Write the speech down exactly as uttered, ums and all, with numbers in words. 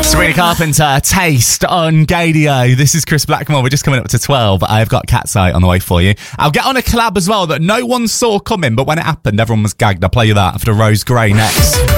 Sabrina Carpenter, Taste on Gadio. This is Chris Blackmore. We're just coming up to twelve. I've got Cat's Eye on the way for you. I'll get on a collab as well that no one saw coming, but when it happened, everyone was gagged. I'll play you that after Rose Gray next.